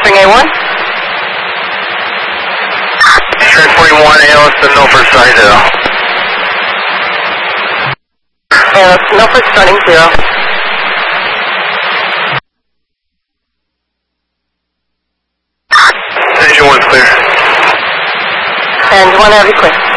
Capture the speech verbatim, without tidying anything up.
Spring A one. Trent forty-one, Ailton, Milford, starting zero. Ailton, Milford, starting zero. Engine one clear. And one heavy clear.